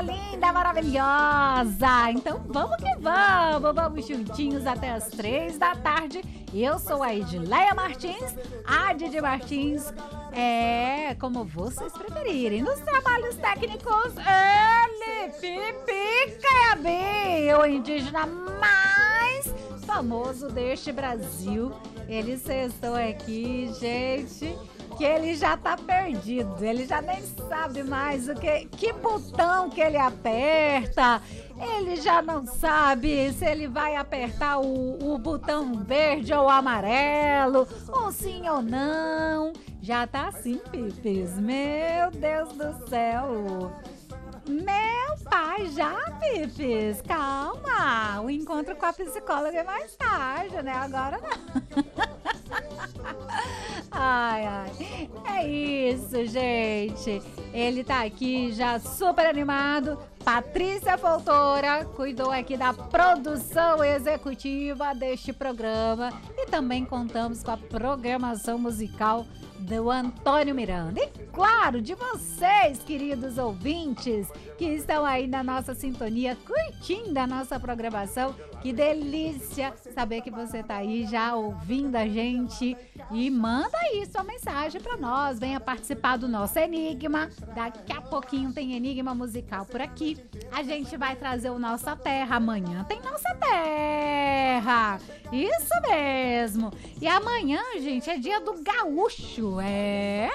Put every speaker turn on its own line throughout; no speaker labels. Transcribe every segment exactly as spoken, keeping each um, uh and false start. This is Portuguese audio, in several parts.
linda, maravilhosa. Então vamos que vamos, vamos juntinhos até as três da tarde. Eu sou a Edileia Martins, a Didi Martins, é como vocês preferirem. Nos trabalhos técnicos, ele, Pipi Caiabi, o indígena mais famoso deste Brasil. Ele cestou aqui, gente, que ele já tá perdido, ele já nem sabe mais o que, que botão que ele aperta, ele já não sabe se ele vai apertar o, o botão verde ou amarelo, ou sim ou não, já tá assim, Pipis, meu Deus do céu. Meu pai, já, Pipis, calma, o encontro com a psicóloga é mais tarde, né, agora não. Ai, ai, é isso, gente, ele tá aqui já super animado. Patrícia Foltora cuidou aqui da produção executiva deste programa e também contamos com a programação musical do Antônio Miranda. E claro, de vocês, queridos ouvintes, que estão aí na nossa sintonia, curtindo a nossa programação. Que delícia saber que você tá aí já ouvindo a gente. E manda aí sua mensagem para nós. Venha participar do nosso Enigma. Daqui a pouquinho tem Enigma musical por aqui. A gente vai trazer o Nossa Terra. Amanhã tem Nossa Terra. Isso mesmo. E amanhã, gente, é dia do gaúcho. É...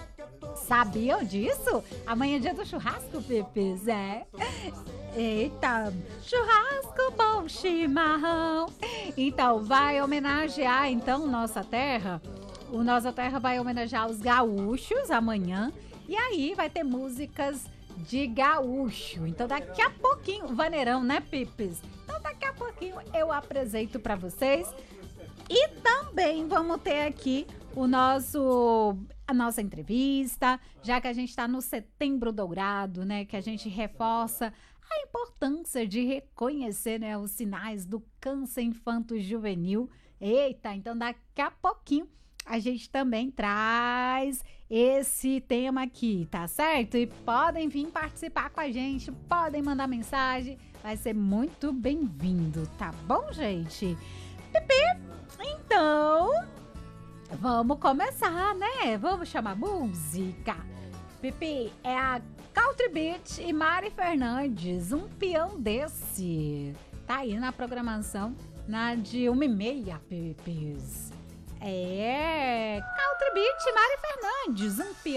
Sabiam disso? Amanhã é dia do churrasco, Pipis, é? Eita, churrasco, bom chimarrão. Então, vai homenagear, então, Nossa Terra. O Nossa Terra vai homenagear os gaúchos amanhã. E aí vai ter músicas de gaúcho. Então, daqui a pouquinho, vaneirão, né, Pipis? Então, daqui a pouquinho eu apresento para vocês. E também vamos ter aqui o nosso, a nossa entrevista, já que a gente está no Setembro Dourado, né? Que a gente reforça a importância de reconhecer, né, os sinais do câncer infanto-juvenil. Eita, então daqui a pouquinho a gente também traz esse tema aqui, tá certo? E podem vir participar com a gente, podem mandar mensagem, vai ser muito bem-vindo, tá bom, gente? Pipi, então, vamos começar, né? Vamos chamar música. Pipi, é a Country Beat e Mari Fernandes, um peão desse. Tá aí na programação, na de uma e meia, Pipis. É, Country Beat e Mari Fernandes, um peão